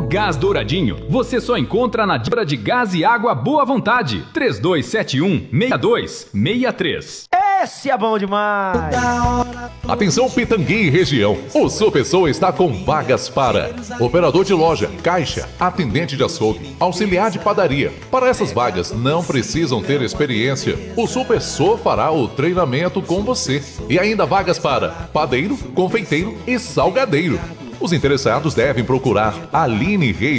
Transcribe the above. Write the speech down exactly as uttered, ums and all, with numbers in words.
Gás Douradinho, você só encontra na Dibra de Gás e Água Boa Vontade. três dois sete um, seis dois seis três. Esse é bom demais! Atenção Pitangui e região, o Sua Pessoa está com vagas para operador de loja, caixa, atendente de açougue, auxiliar de padaria. Para essas vagas não precisam ter experiência, o Sua Pessoa fará o treinamento com você. E ainda vagas para padeiro, confeiteiro e salgadeiro. Os interessados devem procurar Aline Reis